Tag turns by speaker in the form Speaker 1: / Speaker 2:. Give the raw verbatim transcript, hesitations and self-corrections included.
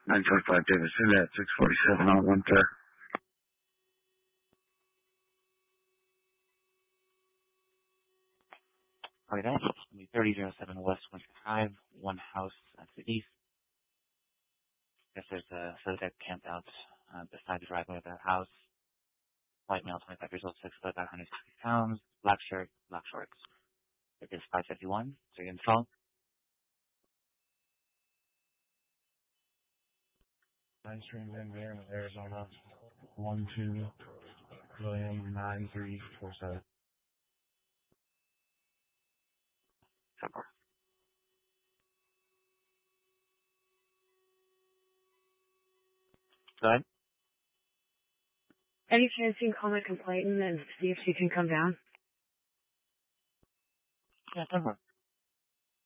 Speaker 1: nine twenty-five Davidson at six forty-seven on one third.
Speaker 2: Alright, that's thirty oh seven West Winter Drive, one house to the east. Guess there's a Zodiac camped out uh, beside the driveway of their house. White male, twenty-five years old, six foot, about one hundred sixty pounds, black shirt, black shorts. It is five fifty-one, so you install.
Speaker 3: Nine Stream Indiana, Arizona, one two William nine three four seven.
Speaker 2: Go ahead.
Speaker 4: Any chance you can call my complainant and see if she can come down?
Speaker 2: Yeah, come on.